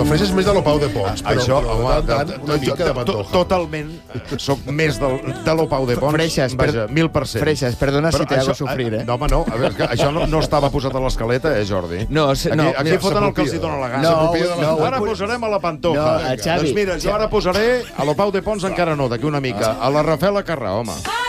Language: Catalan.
confesses més de lo Pau de Pons. Això, home, una mica de Pantoja. totalment. Soc més de lo Pau de Pons. Freixas, vaja, 1000%. Freixas, perdona si te hago això, sufrir, eh? No, home, no. A veure, que això no estava posat a l'escaleta, Jordi? No, Aquí foten el que els hi dona la gana. Ara posarem a la Pantoja. No, Xavi. Doncs mira, jo ara posaré a lo Pau de Pons encara no, d'aquí una mica. A la Rafaela Carrà, home.